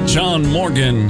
John Morgan.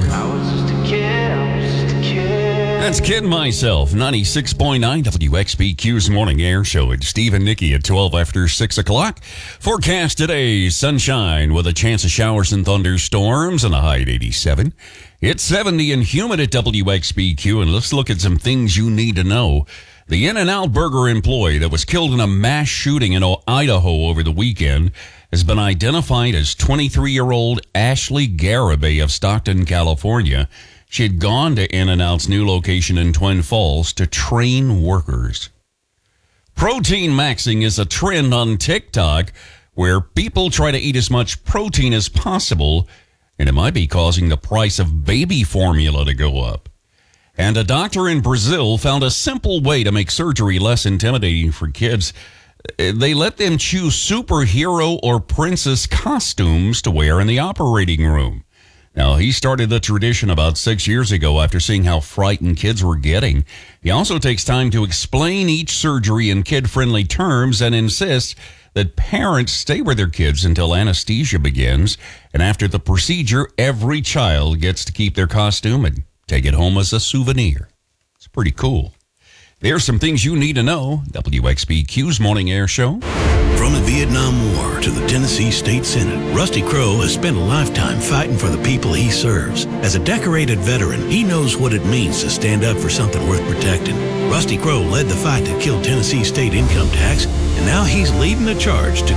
That's Kid Myself, 96.9 WXBQ's Morning Air Show. It's Steve and Nikki at 12 after 6 o'clock. Forecast today, sunshine with a chance of showers and thunderstorms and a high at 87. It's 70 and humid at WXBQ, and let's look at some things you need to know. The In-N-Out Burger employee that was killed in a mass shooting in Idaho over the weekend has been identified as 23-year-old Ashley Garibay of Stockton, California. She had gone to In-N-Out's new location in Twin Falls to train workers. Protein maxing is a trend on TikTok where people try to eat as much protein as possible, and it might be causing the price of baby formula to go up. And a doctor in Brazil found a simple way to make surgery less intimidating for kids. They let them choose superhero or princess costumes to wear in the operating room. Now, he started the tradition about 6 years ago after seeing how frightened kids were getting. He also takes time to explain each surgery in kid-friendly terms and insists that parents stay with their kids until anesthesia begins. And after the procedure, every child gets to keep their costume and take it home as a souvenir. It's pretty cool. There's some things you need to know. WXBQ's Morning Air Show. From the Vietnam War to the Tennessee State Senate, Rusty Crowe has spent a lifetime fighting for the people he serves. As a decorated veteran, he knows what it means to stand up for something worth protecting. Rusty Crowe led the fight that killed Tennessee state income tax, and now he's leading the charge to